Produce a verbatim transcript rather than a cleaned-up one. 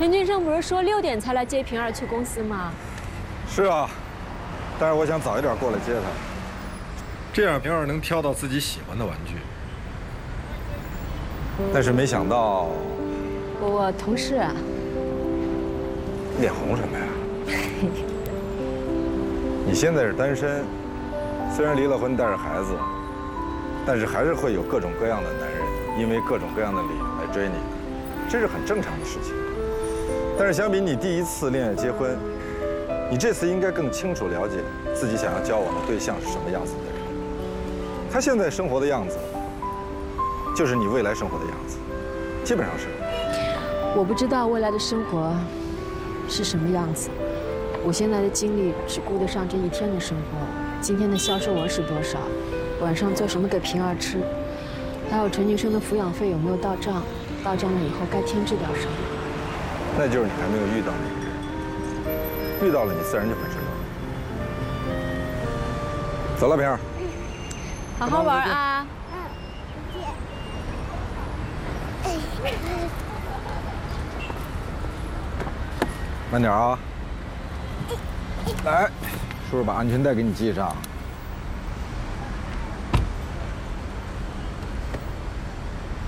陈俊生不是说六点才来接平儿去公司吗？ 是啊，但是我想早一点过来接她，这样平儿能挑到自己喜欢的玩具。但是没想到， 我同事啊。 脸红什么呀？你现在是单身，虽然离了婚带着孩子，但是还是会有各种各样的男人因为各种各样的理由来追你，这是很正常的事情。但是相比你第一次恋爱结婚，你这次应该更清楚了解自己想要交往的对象是什么样子的人。他现在生活的样子，就是你未来生活的样子，基本上是。 我不知道未来的生活是什么样子，我现在的精力只顾得上这一天的生活。今天的销售额是多少？晚上做什么给平儿吃？还有陈俊生的抚养费有没有到账？到账了以后该添置点什么？ 那就是你还没有遇到那个人，遇到了你自然就会知道。走了，平儿。 好好玩啊！ 慢点啊！来，叔叔把安全带给你系上。